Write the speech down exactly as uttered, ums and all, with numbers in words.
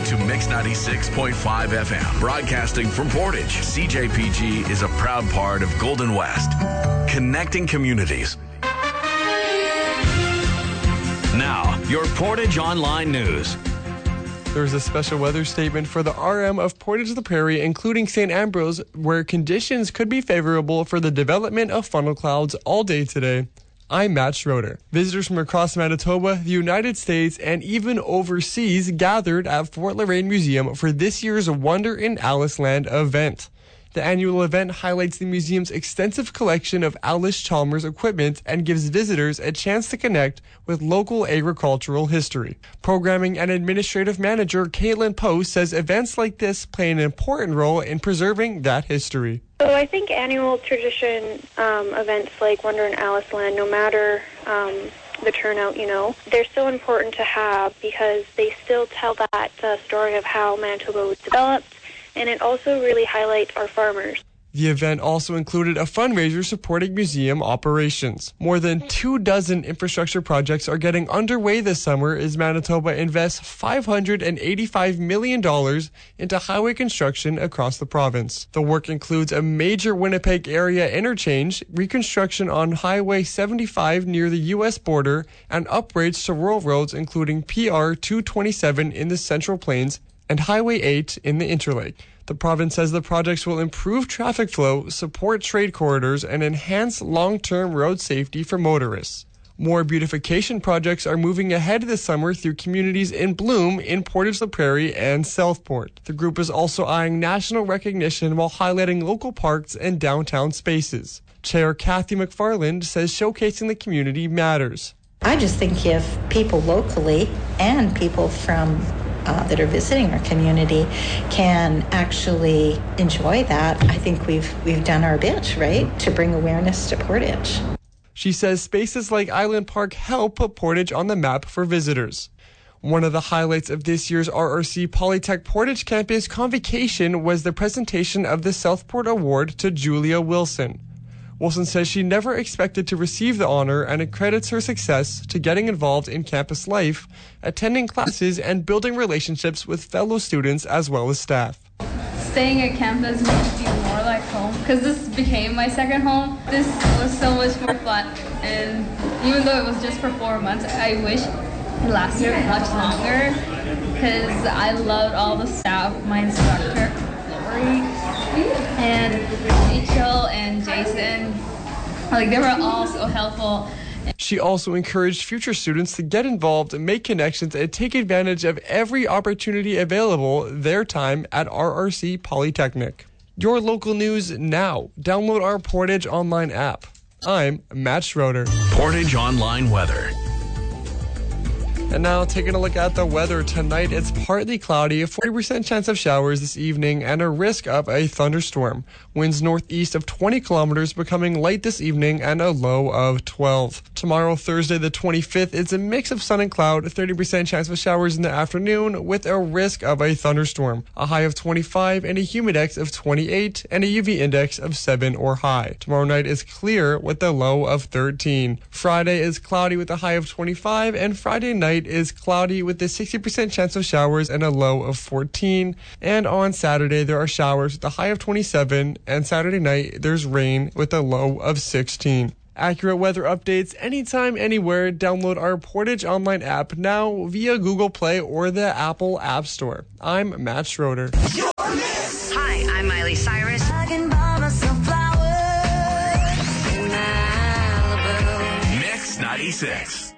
to Mix ninety-six point five F M. Broadcasting from Portage, C J P G is a proud part of Golden West, connecting communities. Now, your Portage Online News. There's a special weather statement for the R M of Portage la Prairie, including Saint Ambrose, where conditions could be favorable for the development of funnel clouds all day today. I'm Matt Schroeder. Visitors from across Manitoba, the United States, and even overseas gathered at Fort La Reine Museum for this year's Wonder in Alice Land event. The annual event highlights the museum's extensive collection of Allis-Chalmers equipment and gives visitors a chance to connect with local agricultural history. Programming and Administrative Manager Caitlin Post says events like this play an important role in preserving that history. So I think annual tradition um, events like Wonder in Alice Land, no matter um, the turnout, you know, they're so important to have because they still tell that uh, story of how Manitoba was developed, and it also really highlights our farmers. The event also included a fundraiser supporting museum operations. More than two dozen infrastructure projects are getting underway this summer as Manitoba invests five hundred eighty-five million dollars into highway construction across the province. The work includes a major Winnipeg area interchange, reconstruction on Highway seventy-five near the U S border, and upgrades to rural roads including P R two twenty-seven in the Central Plains and Highway eight in the Interlake. The province says the projects will improve traffic flow, support trade corridors, and enhance long-term road safety for motorists. More beautification projects are moving ahead this summer through communities in bloom in Portage la Prairie and Southport. The group is also eyeing national recognition while highlighting local parks and downtown spaces. Chair Kathy McFarland says showcasing the community matters. I just think if people locally and people from Uh, that are visiting our community can actually enjoy that, I think we've we've done our bit, right, to bring awareness to Portage. She says spaces like Island Park help put Portage on the map for visitors. One of the highlights of this year's R R C Polytech Portage Campus Convocation was the presentation of the Southport Award to Julia Wilson. Wilson says she never expected to receive the honor and it credits her success to getting involved in campus life, attending classes, and building relationships with fellow students as well as staff. Staying at campus made me feel more like home because this became my second home. This was so much more fun, and even though it was just for four months, I wish it lasted much longer because I loved all the staff, my instructor, Lori, and Rachel and Jason. Like, they were all so helpful. She also encouraged future students to get involved, make connections, and take advantage of every opportunity available their time at R R C Polytechnic. Your local news now. Download our Portage Online app. I'm Matt Schroeder. Portage Online weather. And now taking a look at the weather tonight, it's partly cloudy, a forty percent chance of showers this evening, and a risk of a thunderstorm. Winds northeast of twenty kilometers, becoming light this evening, and a low of twelve. Tomorrow, Thursday the twenty-fifth, it's a mix of sun and cloud, thirty percent chance of showers in the afternoon, with a risk of a thunderstorm. A high of twenty-five and a humidex of twenty-eight, and a U V index of seven or high. Tomorrow night is clear with a low of thirteen. Friday is cloudy with a high of twenty-five, and Friday night is cloudy with a sixty percent chance of showers and a low of fourteen. And on Saturday, there are showers with a high of twenty-seven, and Saturday night, there's rain with a low of sixteen. Accurate weather updates anytime, anywhere. Download our Portage Online app now via Google Play or the Apple App Store. I'm Matt Schroeder. Hi, I'm Miley Cyrus. Mix ninety-six.